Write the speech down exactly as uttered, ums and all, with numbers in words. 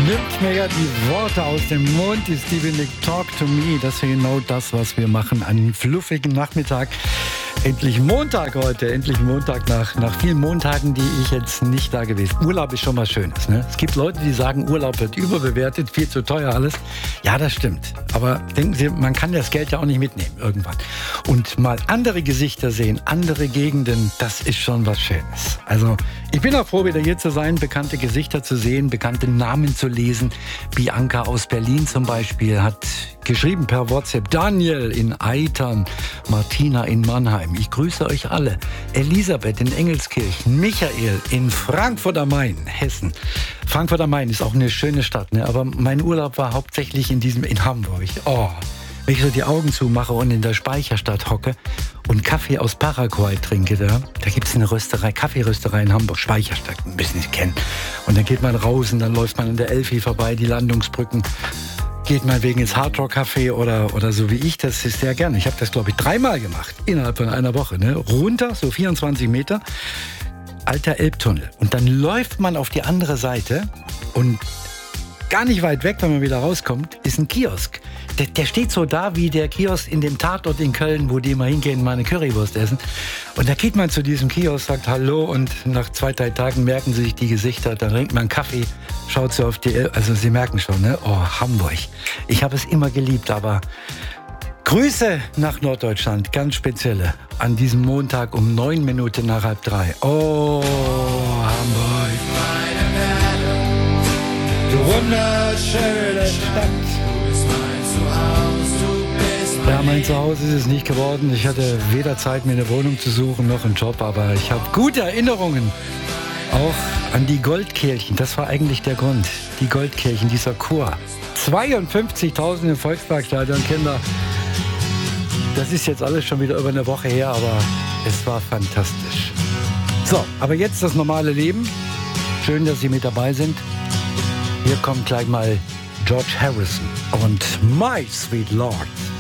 Nimmt mir ja die Worte aus dem Mund, die Stevie Nicks Talk to Me. Das ist ja genau das, was wir machen an einem fluffigen Nachmittag. Endlich Montag heute, endlich Montag nach, nach vielen Montagen, die ich jetzt nicht da gewesen bin. Urlaub ist schon was Schönes, ne? Es gibt Leute, die sagen, Urlaub wird überbewertet, viel zu teuer alles. Ja, das stimmt. Aber denken Sie, man kann das Geld ja auch nicht mitnehmen irgendwann. Und mal andere Gesichter sehen, andere Gegenden, das ist schon was Schönes. Also ich bin auch froh, wieder hier zu sein, bekannte Gesichter zu sehen, bekannte Namen zu lesen. Bianca aus Berlin zum Beispiel hat geschrieben per WhatsApp, Daniel in Eitern, Martina in Mannheim. Ich grüße euch alle. Elisabeth in Engelskirchen, Michael in Frankfurt am Main, Hessen. Frankfurt am Main ist auch eine schöne Stadt, ne? Aber mein Urlaub war hauptsächlich in diesem, in Hamburg. Oh, wenn ich so die Augen zumache und in der Speicherstadt hocke und Kaffee aus Paraguay trinke, da, da gibt es eine Rösterei, Kaffeerösterei in Hamburg, Speicherstadt, müssen Sie kennen. Und dann geht man raus und dann läuft man an der Elfi vorbei, die Landungsbrücken. Geht mal wegen ins Hardrock Café oder, oder so wie ich, das ist sehr gerne. Ich habe das, glaube ich, dreimal gemacht, innerhalb von einer Woche. Ne? Runter, so vierundzwanzig Meter, alter Elbtunnel. Und dann läuft man auf die andere Seite und gar nicht weit weg, wenn man wieder rauskommt, ist ein Kiosk. Der, der steht so da wie der Kiosk in dem Tatort in Köln, wo die immer hingehen, mal eine Currywurst essen. Und da geht man zu diesem Kiosk, sagt Hallo und nach zwei, drei Tagen merken sie sich die Gesichter, dann trinkt man Kaffee, schaut so auf die, El- also sie merken schon, ne? Oh, Hamburg. Ich habe es immer geliebt, aber Grüße nach Norddeutschland, ganz spezielle, an diesem Montag um neun Minuten nach halb drei. Oh, Hamburg. Du wunderschöne Stadt. Ja, mein Zuhause ist es nicht geworden. Ich hatte weder Zeit, mir eine Wohnung zu suchen, noch einen Job. Aber ich habe gute Erinnerungen auch an die Goldkehlchen. Das war eigentlich der Grund. Die Goldkehlchen, dieser Chor. zweiundfünfzigtausend im Volksparkstadion, Kinder. Das ist jetzt alles schon wieder über eine Woche her, aber es war fantastisch. So, aber jetzt das normale Leben. Schön, dass Sie mit dabei sind. Hier kommt gleich mal George Harrison und My Sweet Lord.